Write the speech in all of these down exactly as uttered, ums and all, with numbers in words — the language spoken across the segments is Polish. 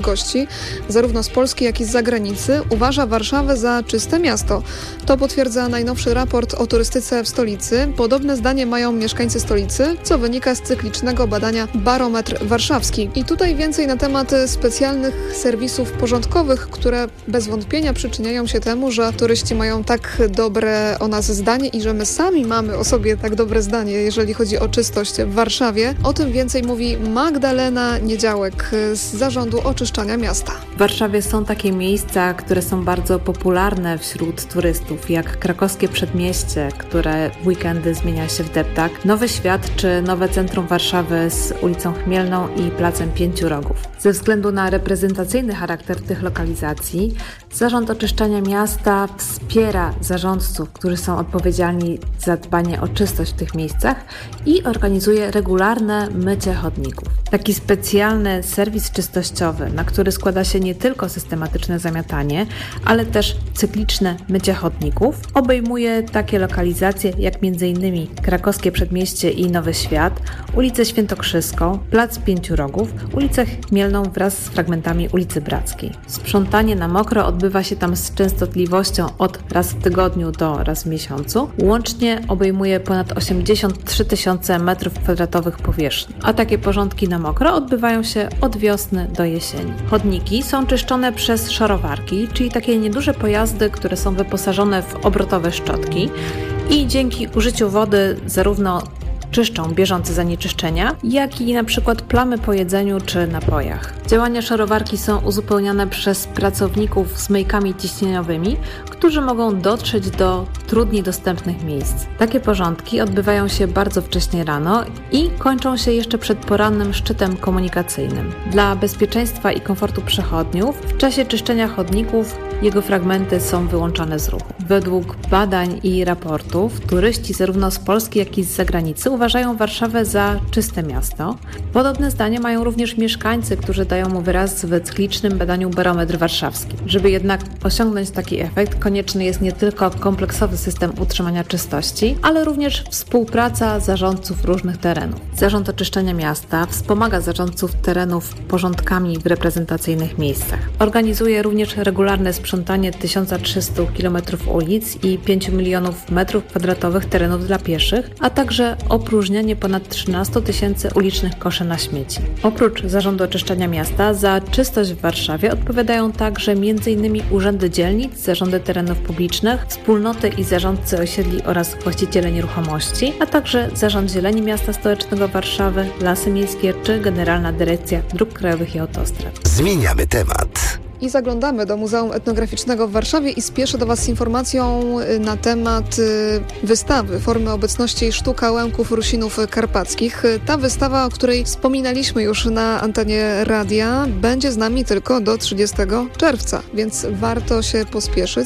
gości, zarówno z Polski, jak i z zagranicy, uważa Warszawę za czyste miasto. To potwierdza najnowszy raport o turystyce w stolicy. Podobne zdanie mają mieszkańcy stolicy, co wynika z cyklicznego badania Barometr Warszawski. I tutaj więcej na temat specjalnych serwisów porządkowych, które bez wątpienia przyczyniają się temu, że turyści mają tak dobre o nas zdanie i że my sami mamy o sobie tak dobre zdanie, jeżeli chodzi o czystość w Warszawie. O tym więcej mówi Magdalena Niedziałek z Zarządu Oczyszczania Miasta. W Warszawie są takie miejsca, które są bardzo popularne wśród turystów, jak Krakowskie Przedmieście, które w weekendy zmienia się w deptak, Nowy Świat czy nowe centrum Warszawy z ulicą Chmielną i Placem Pięciu Rogów. Ze względu na reprezentacyjny charakter tych lokalizacji, Zarząd Oczyszczania Miasta wspiera zarządców, którzy są odpowiedzialni za dbanie o czystość w tych miejscach i organizuje regularne mycie chodników. Taki specjalny serwis czystościowy, na który składa się nie tylko systematyczne zamiatanie, ale też cykliczne mycie chodników, obejmuje takie lokalizacje jak m.in. Krakowskie Przedmieście i Nowy Świat, ulicę Świętokrzyską, Plac Pięciu Rogów, ulicę Chmielną wraz z fragmentami ulicy Brackiej. Sprzątanie na mokro odbywa się tam z częstotliwością od raz w tygodniu do raz w miesiącu. Łącznie obejmuje ponad osiemdziesiąt trzy tysiące metrów kwadratowych powierzchni, a takie porządki na mokro odbywają się od wiosny do jesieni. Chodniki są czyszczone przez szorowarki, czyli takie nieduże pojazdy, które są wyposażone w obrotowe szczotki i dzięki użyciu wody zarówno czyszczą bieżące zanieczyszczenia, jak i na przykład plamy po jedzeniu czy napojach. Działania szorowarki są uzupełniane przez pracowników z myjkami ciśnieniowymi, którzy mogą dotrzeć do trudniej dostępnych miejsc. Takie porządki odbywają się bardzo wcześnie rano i kończą się jeszcze przed porannym szczytem komunikacyjnym. Dla bezpieczeństwa i komfortu przechodniów w czasie czyszczenia chodników jego fragmenty są wyłączane z ruchu. Według badań i raportów turyści zarówno z Polski, jak i z zagranicy uważają Warszawę za czyste miasto. Podobne zdanie mają również mieszkańcy, którzy dają mu wyraz w cyklicznym badaniu Barometr Warszawski. Żeby jednak osiągnąć taki efekt, konieczny jest nie tylko kompleksowy system utrzymania czystości, ale również współpraca zarządców różnych terenów. Zarząd Oczyszczania Miasta wspomaga zarządców terenów porządkami w reprezentacyjnych miejscach. Organizuje również regularne sprzątanie tysiąc trzysta kilometrów ulic i pięć milionów metrów kwadratowych terenów dla pieszych, a także opróżnianie ponad trzynaście tysięcy ulicznych koszy na śmieci. Oprócz Zarządu Oczyszczania Miasta za czystość w Warszawie odpowiadają także m.in. urzędy dzielnic, zarządy terenów publicznych, wspólnoty i zarządcy osiedli oraz właściciele nieruchomości, a także Zarząd Zieleni Miasta Stołecznego Warszawy, Lasy Miejskie czy Generalna Dyrekcja Dróg Krajowych i Autostrad. Zmieniamy temat. I zaglądamy do Muzeum Etnograficznego w Warszawie i spieszę do Was z informacją na temat wystawy Formy obecności sztuka łemków Rusinów Karpackich. Ta wystawa, o której wspominaliśmy już na antenie radia, będzie z nami tylko do trzydziestego czerwca, więc warto się pospieszyć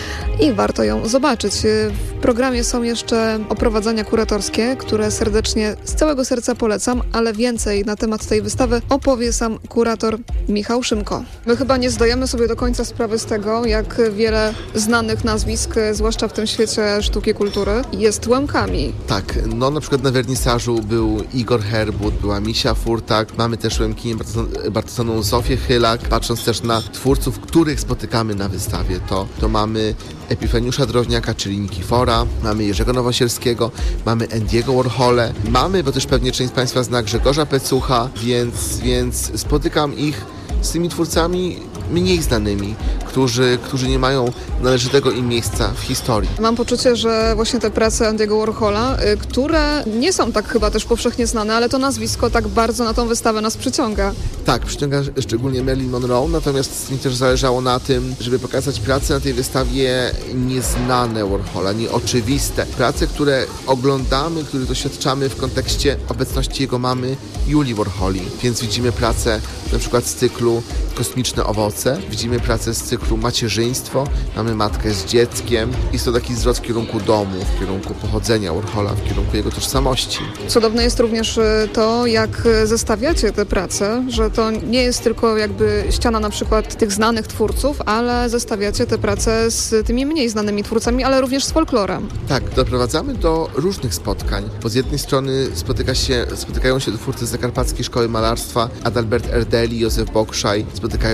i warto ją zobaczyć. W programie są jeszcze oprowadzania kuratorskie, które serdecznie z całego serca polecam, ale więcej na temat tej wystawy opowie sam kurator Michał Szymko. My chyba nie zdajemy sobie do końca sprawy z tego, jak wiele znanych nazwisk, zwłaszcza w tym świecie sztuki i kultury, jest łemkami. Tak, no na przykład na wernisażu był Igor Herbut, była Misia Furtak, mamy też łemkinię Bartosoną Zofię Chylak. Patrząc też na twórców, których spotykamy na wystawie, to, to mamy Epifeniusza Droźniaka, czyli Nikifora, mamy Jerzego Nowosielskiego, mamy Andy'ego Warhola, mamy, bo też pewnie część z Państwa zna Grzegorza Pecucha, więc, więc spotykam ich z tymi twórcami mniej znanymi, którzy, którzy nie mają należytego im miejsca w historii. Mam poczucie, że właśnie te prace Andy'ego Warhola, y, które nie są tak chyba też powszechnie znane, ale to nazwisko tak bardzo na tą wystawę nas przyciąga. Tak, przyciąga szczególnie Marilyn Monroe, natomiast mi też zależało na tym, żeby pokazać prace na tej wystawie nieznane Warhola, nieoczywiste. Prace, które oglądamy, które doświadczamy w kontekście obecności jego mamy Julii Warholi. Więc widzimy prace na przykład z cyklu Kosmiczne owoce, widzimy pracę z cyklu cyklu macierzyństwo, mamy matkę z dzieckiem. Jest to taki zwrot w kierunku domu, w kierunku pochodzenia Warhola, w kierunku jego tożsamości. Cudowne jest również to, jak zestawiacie te prace, że to nie jest tylko jakby ściana na przykład tych znanych twórców, ale zestawiacie te prace z tymi mniej znanymi twórcami, ale również z folklorem. Tak, doprowadzamy do różnych spotkań, bo z jednej strony spotyka się, spotykają się twórcy z Zakarpackiej Szkoły Malarstwa, Adalbert Erdeli, Józef Bokszaj, spotykają